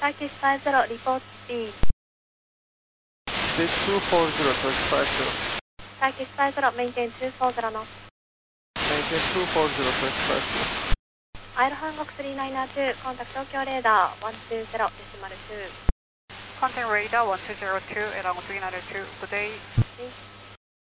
Turkish 50, report speed. Speed 240, Turkish 50. Turkish 50, maintain 240 knots. Maintain 240, Turkish 50. Isle Hangok 3902, contact Tokyo radar 120.2. Contact radar 1202, Airlong 392, good day. Please.